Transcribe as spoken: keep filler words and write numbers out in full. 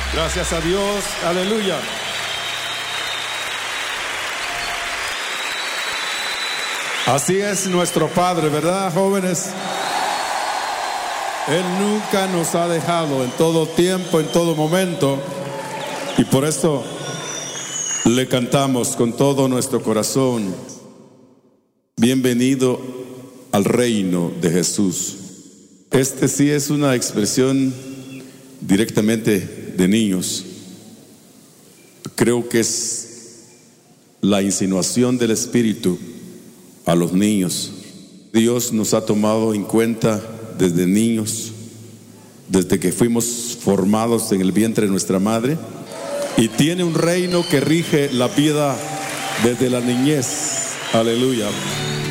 Gracias a Dios, aleluya. Así es nuestro Padre, ¿verdad, jóvenes? Él nunca nos ha dejado en todo tiempo, en todo momento. Y por esto le cantamos con todo nuestro corazón: bienvenido al reino de Jesús. Este sí es una expresión directamente de niños. Creo que es la insinuación del Espíritu a los niños. Dios nos ha tomado en cuenta desde niños, desde que fuimos formados en el vientre de nuestra madre, y tiene un reino que rige la vida desde la niñez. Aleluya.